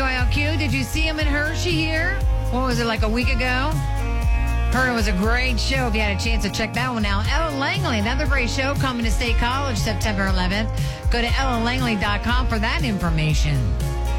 WILQ. Did you see him in Hershey here? What was it, like a week ago? Heard it was a great show if you had a chance to check that one out. Ella Langley, another great show coming to State College September 11th. Go to ellalangley.com for that information.